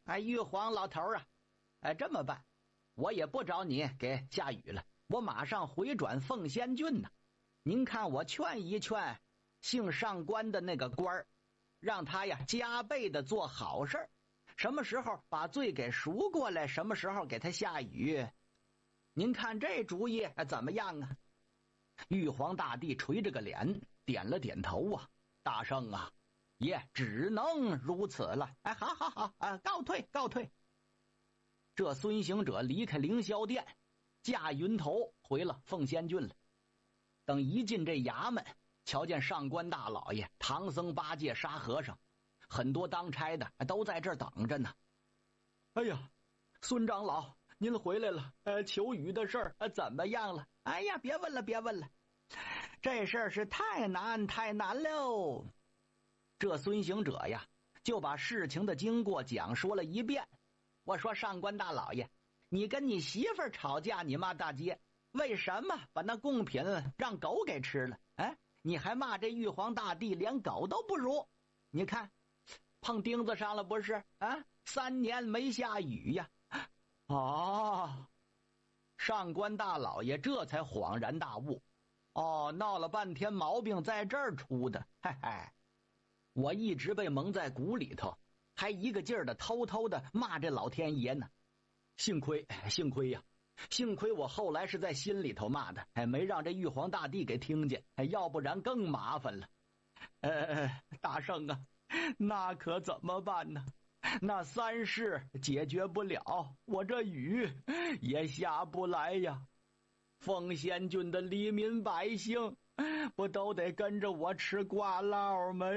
玉皇老头啊，这么办，我也不找你给下雨了，我马上回转凤仙郡呢。您看我劝一劝姓上官的那个官儿，让他呀加倍的做好事，什么时候把罪给赎过来，什么时候给他下雨。您看这主意怎么样啊？玉皇大帝垂着个脸，点了点头啊，大圣啊，也只能如此了。哎，好好好啊，告退告退。这孙行者离开凌霄殿，驾云头回了凤仙郡了。等一进这衙门，瞧见上官大老爷、唐僧、八戒、沙和尚，很多当差的都在这儿等着呢。哎呀，孙长老，您回来了，求雨的事儿怎么样了？哎呀，别问了，别问了，这事儿是太难太难喽。这孙行者呀，就把事情的经过讲说了一遍。我说上官大老爷，你跟你媳妇儿吵架，你骂大街，为什么把那贡品让狗给吃了？哎，你还骂这玉皇大帝连狗都不如。你看碰钉子上了不是啊？3年没下雨呀。哦，上官大老爷这才恍然大悟。哦，闹了半天毛病在这儿出的。嘿嘿，我一直被蒙在鼓里头，还一个劲儿的偷偷的骂这老天爷呢。幸亏呀，幸亏我后来是在心里头骂的，没让这玉皇大帝给听见，要不然更麻烦了。大圣啊，那可怎么办呢？那3事解决不了，我这雨也下不来呀。凤仙郡的黎民百姓不都得跟着我吃瓜烙吗？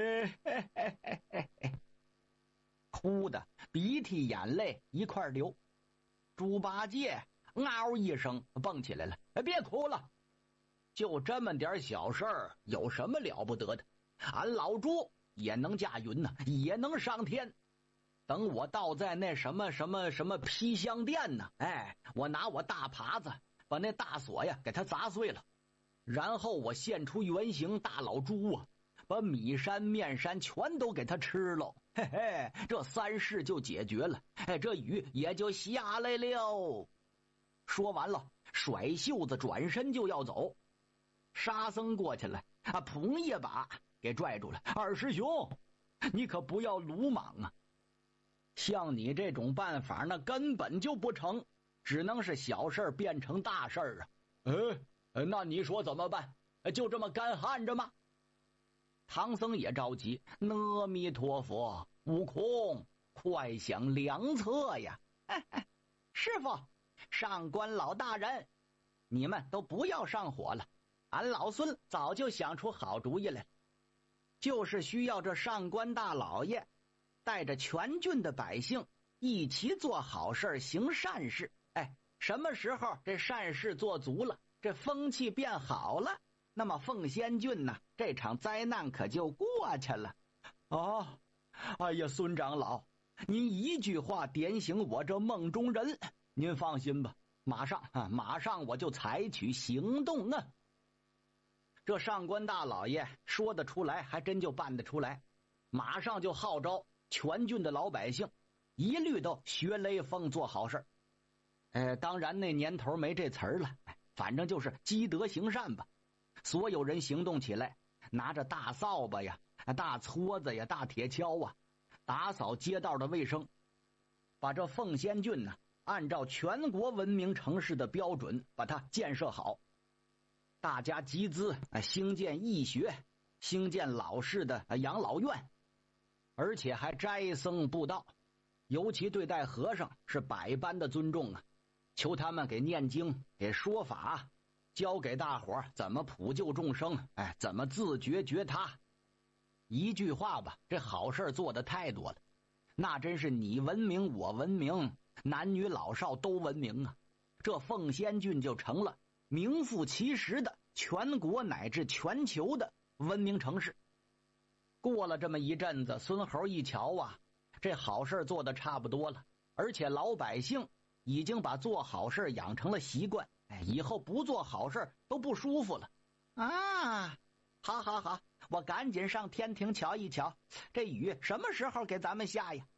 哭的鼻涕眼泪一块流。猪八戒嗷一声蹦起来了，别哭了，就这么点小事儿，有什么了不得的？俺老猪也能驾云呢，也能上天。等我倒在那什么披香殿呢，我拿我大耙子把那大锁呀给它砸碎了，然后我现出原形大老猪啊，把米山面山全都给它吃了。嘿嘿，这3事就解决了，这雨也就下来了。说完了，甩袖子转身就要走。沙僧过去了，捧一把给拽住了。二师兄，你可不要鲁莽啊！像你这种办法那根本就不成，只能是小事变成大事啊。那你说怎么办？就这么干旱着吗？唐僧也着急，阿弥陀佛，悟空，快想良策呀！师傅，上官老大人，你们都不要上火了，俺老孙早就想出好主意来了，就是需要这上官大老爷带着全郡的百姓一起做好事行善事。什么时候这善事做足了，这风气变好了，那么凤仙郡呢，这场灾难可就过去了。哎呀，孙长老，您一句话点醒我这梦中人，您放心吧，马上我就采取行动啊。这上官大老爷说得出来，还真就办得出来，马上就号召全郡的老百姓一律都学雷锋做好事。当然那年头没这词儿了，反正就是积德行善吧。所有人行动起来，拿着大扫把呀、大撮子呀、大铁锹啊，打扫街道的卫生，把这凤仙郡呢，按照全国文明城市的标准把它建设好。大家集资兴建义学，兴建老式的养老院，而且还斋僧布道，尤其对待和尚是百般的尊重啊，求他们给念经，给说法，教给大伙怎么普救众生，怎么自觉觉他。一句话吧，这好事做得太多了，那真是你文明我文明，男女老少都文明啊。这凤仙郡就成了名副其实的全国乃至全球的文明城市。过了这么一阵子，孙猴一瞧啊，这好事做得差不多了，而且老百姓已经把做好事养成了习惯，以后不做好事都不舒服了啊！好，我赶紧上天庭瞧一瞧，这雨什么时候给咱们下呀？